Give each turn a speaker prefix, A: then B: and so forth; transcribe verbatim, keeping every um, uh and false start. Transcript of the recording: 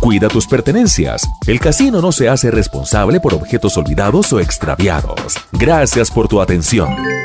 A: Cuida tus pertenencias. El casino no se hace responsable por objetos olvidados o extraviados. Gracias por tu atención.